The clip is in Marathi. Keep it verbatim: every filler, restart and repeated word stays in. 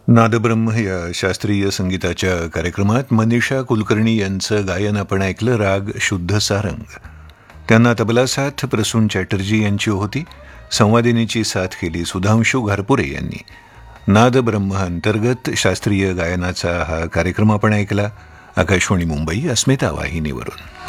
नादब्रह्म या शास्त्रीय संगीताच्या कार्यक्रमात मनीषा कुलकर्णी यांचं गायन आपण ऐकलं. राग शुद्ध सारंग. त्यांना तबला साथ प्रसून चॅटर्जी यांची होती. संवादिनीची साथ केली सुधांशू घारपुरे यांनी. नादब्रह्म अंतर्गत शास्त्रीय गायनाचा हा कार्यक्रम आपण ऐकला आकाशवाणी मुंबई अस्मिता वाहिनीवरून.